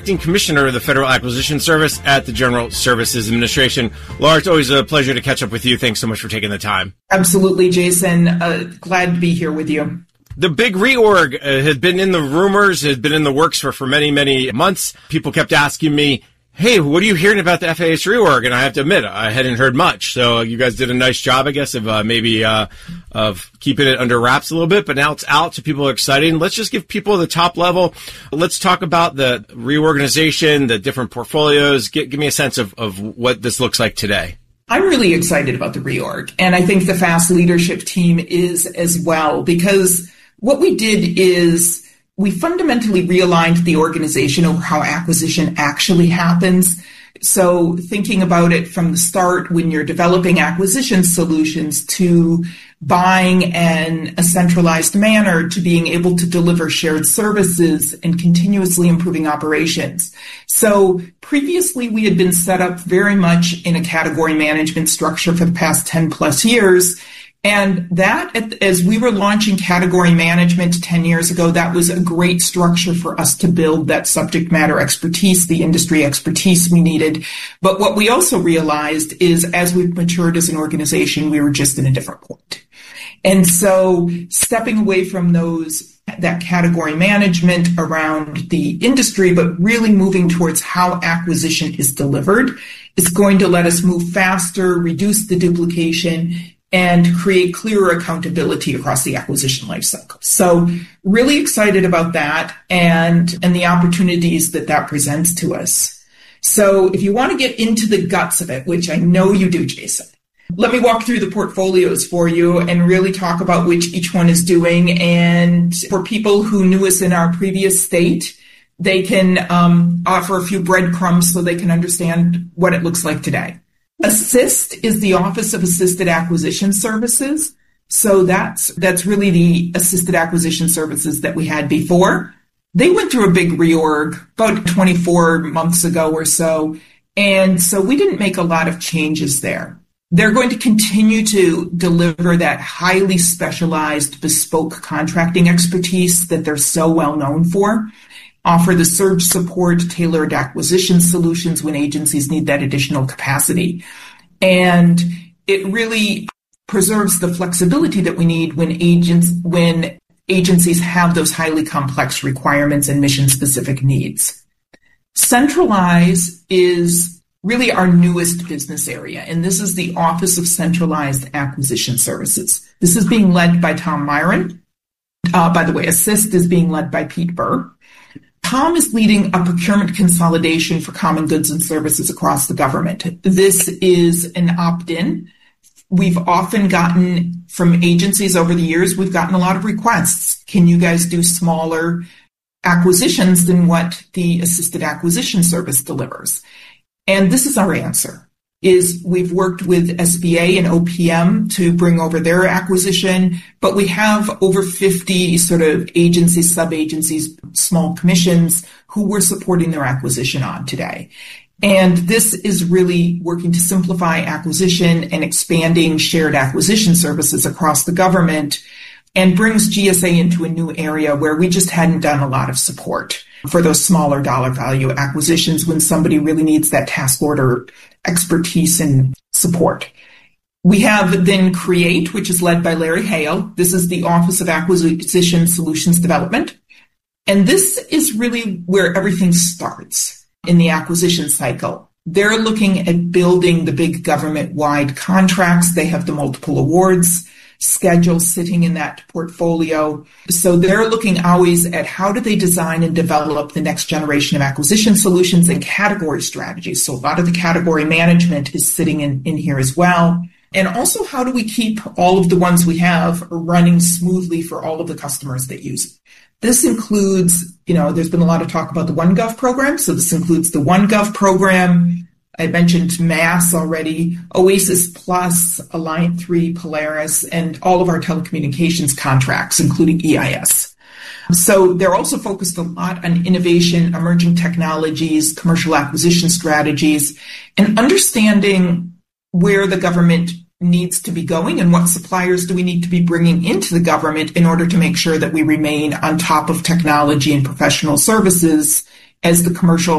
Acting Commissioner of the Federal Acquisition Service at the General Services Administration. Laura, it's always a pleasure to catch up with you. Thanks so much for taking the time. Absolutely, Jason. Glad to be here with you. The big reorg has been in the rumors, has been in the works for many, many months. People kept asking me, hey, what are you hearing about the FAA's reorg? And I have to admit, I hadn't heard much. So you guys did a nice job, I guess, of of keeping it under wraps a little bit. But now it's out, so people are excited. Let's just give people the top level. Let's talk about the reorganization, the different portfolios. Give me a sense of what this looks like today. I'm really excited about the reorg. And I think the FAST leadership team is as well, because what we did is we fundamentally realigned the organization over how acquisition actually happens. So thinking about it from the start when you're developing acquisition solutions to buying in a centralized manner to being able to deliver shared services and continuously improving operations. So previously we had been set up very much in a category management structure for the past 10 plus years. And that, as we were launching category management 10 years ago, that was a great structure for us to build that subject matter expertise, the industry expertise we needed. But what we also realized is as we've matured as an organization, we were just in a different point. And so stepping away from that category management around the industry, but really moving towards how acquisition is delivered is going to let us move faster, reduce the duplication, and create clearer accountability across the acquisition lifecycle. So really excited about that and the opportunities that presents to us. So if you want to get into the guts of it, which I know you do, Jason, let me walk through the portfolios for you and really talk about which each one is doing. And for people who knew us in our previous state, they can offer a few breadcrumbs so they can understand what it looks like today. Assist is the Office of Assisted Acquisition Services. So that's really the assisted acquisition services that we had before. They went through a big reorg about 24 months ago or so. And so we didn't make a lot of changes there. They're going to continue to deliver that highly specialized bespoke contracting expertise that they're so well known for. Offer the surge support, tailored acquisition solutions when agencies need that additional capacity. And it really preserves the flexibility that we need when agencies have those highly complex requirements and mission-specific needs. Centralize is really our newest business area, and this is the Office of Centralized Acquisition Services. This is being led by Tom Myron. By the way, Assist is being led by Pete Burr. Tom is leading a procurement consolidation for common goods and services across the government. This is an opt-in. We've often gotten from agencies over the years, we've gotten a lot of requests. Can you guys do smaller acquisitions than what the assisted acquisition service delivers? And this is our answer. We've worked with SBA and OPM to bring over their acquisition, but we have over 50 sort of agencies, sub-agencies, small commissions who we're supporting their acquisition on today. And this is really working to simplify acquisition and expanding shared acquisition services across the government and brings GSA into a new area where we just hadn't done a lot of support for those smaller dollar value acquisitions when somebody really needs that task order expertise and support. We have then Create, which is led by Larry Hale. This is the Office of Acquisition Solutions Development. And this is really where everything starts in the acquisition cycle. They're looking at building the big government-wide contracts. They have the multiple awards schedule sitting in that portfolio. So they're looking always at how do they design and develop the next generation of acquisition solutions and category strategies. So a lot of the category management is sitting in here as well. And also, how do we keep all of the ones we have running smoothly for all of the customers that use it? This includes, there's been a lot of talk about the OneGov program. So this includes the OneGov program. I mentioned MASS already, OASIS Plus, Alliant 3, Polaris, and all of our telecommunications contracts, including EIS. So they're also focused a lot on innovation, emerging technologies, commercial acquisition strategies, and understanding where the government needs to be going and what suppliers do we need to be bringing into the government in order to make sure that we remain on top of technology and professional services as the commercial